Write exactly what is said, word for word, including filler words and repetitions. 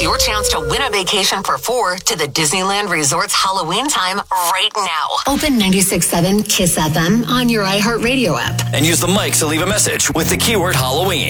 your chance to win a vacation for four to the Disneyland Resort's Halloween time right now. Open ninety-six point seven KISS F M on your iHeartRadio app. And use the mic to leave a message with the keyword Halloween.